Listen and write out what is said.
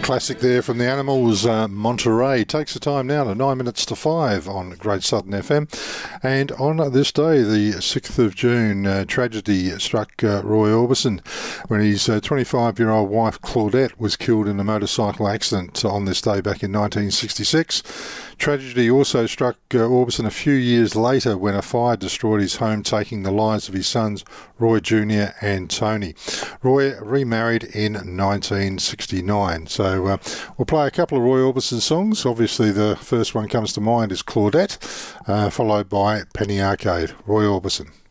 Classic there from the Animals, Monterey. Takes the time now to 9 minutes to 5 on Great Southern FM. And on this day, the 6th of June, tragedy struck Roy Orbison when his 25-year-old wife Claudette was killed in a motorcycle accident on this day back in 1966. Tragedy also struck Orbison a few years later when a fire destroyed his home, taking the lives of his sons Roy Jr. and Tony. Roy remarried in 1969. So we'll play a couple of Roy Orbison songs. Obviously the first one comes to mind is Claudette, followed by Penny Arcade. Roy Orbison.